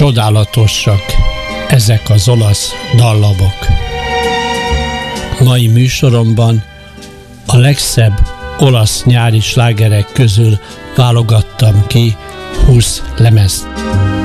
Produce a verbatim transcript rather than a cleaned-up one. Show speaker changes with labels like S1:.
S1: Csodálatosak ezek az olasz dallamok. Mai műsoromban a legszebb olasz nyári slágerek közül válogattam ki húsz lemezt.